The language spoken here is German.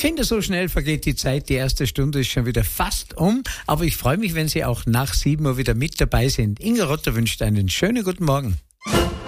Kinder, so schnell vergeht die Zeit. Die erste Stunde ist schon wieder fast um. Aber ich freue mich, wenn Sie auch nach 7 Uhr wieder mit dabei sind. Inga Rotter wünscht einen schönen guten Morgen.